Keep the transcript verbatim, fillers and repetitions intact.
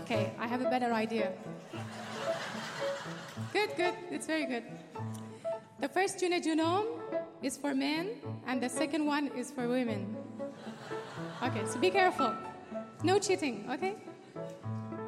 Okay, I have a better idea. Good, good. It's very good. The first June Junome is for men, and the second one is for women. Okay, so be careful. No cheating, okay?